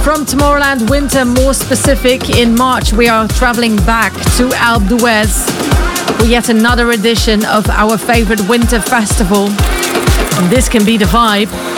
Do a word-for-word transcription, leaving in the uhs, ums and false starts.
From Tomorrowland Winter, more specific, in March we are traveling back to Alpe d'Huez for yet another edition of our favorite winter festival. And this can be the vibe.